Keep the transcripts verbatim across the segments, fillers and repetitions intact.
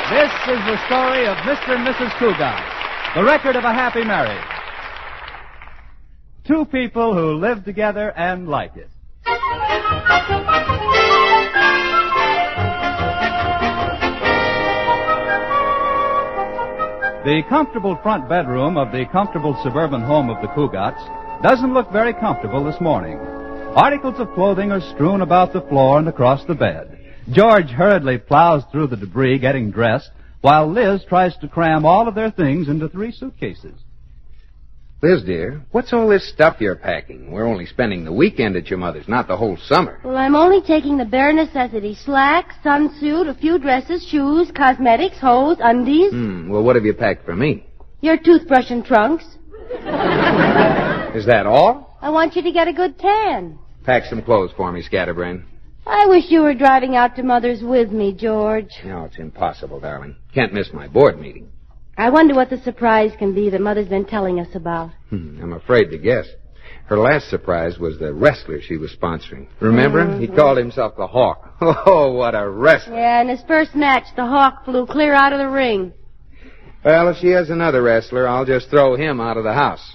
This is the story of Mister and Missus Cougat, the record of a happy marriage. Two people who live together and like it. The comfortable front bedroom of the comfortable suburban home of the Cougats doesn't look very comfortable this morning. Articles of clothing are strewn about the floor and across the bed. George hurriedly plows through the debris getting dressed, while Liz tries to cram all of their things into three suitcases. Liz, dear, what's all this stuff you're packing? We're only spending the weekend at your mother's, not the whole summer. Well, I'm only taking the bare necessities. Slacks, sunsuit, a few dresses, shoes, cosmetics, hose, undies. Hmm, well, what have you packed for me? Your toothbrush and trunks. Is that all? I want you to get a good tan. Pack some clothes for me, Scatterbrain. I wish you were driving out to Mother's with me, George. No, it's impossible, darling. Can't miss my board meeting. I wonder what the surprise can be that Mother's been telling us about. Hmm, I'm afraid to guess. Her last surprise was the wrestler she was sponsoring. Remember him? Mm-hmm. He called himself the Hawk. Oh, what a wrestler. Yeah, in his first match, the Hawk flew clear out of the ring. Well, if she has another wrestler, I'll just throw him out of the house.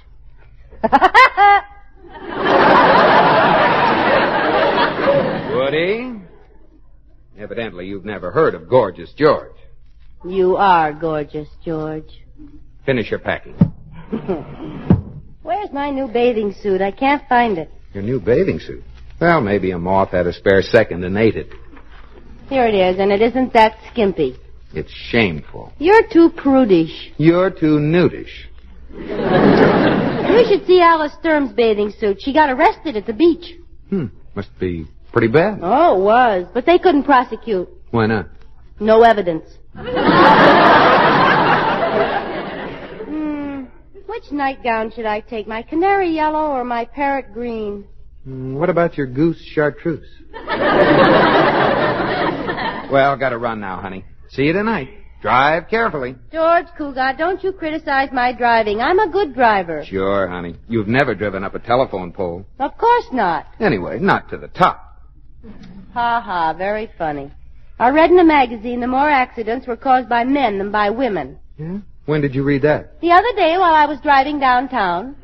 Woody? Evidently, you've never heard of Gorgeous George. You are gorgeous, George. Finish your packing. Where's my new bathing suit? I can't find it. Your new bathing suit? Well, maybe a moth had a spare second and ate it. Here it is, and it isn't that skimpy. It's shameful. You're too prudish. You're too nudish. You should see Alice Sturm's bathing suit. She got arrested at the beach. Hmm, must be pretty bad. Oh, it was. But they couldn't prosecute. Why not? No evidence. Hmm, which nightgown should I take? My canary yellow or my parrot green? Mm, what about your goose chartreuse? Well, gotta run now, honey. See you tonight. Drive carefully. George Cougat, don't you criticize my driving. I'm a good driver. Sure, honey. You've never driven up a telephone pole. Of course not. Anyway, not to the top. Ha ha, very funny. I read in a magazine the more accidents were caused by men than by women. Yeah? When did you read that? The other day while I was driving downtown.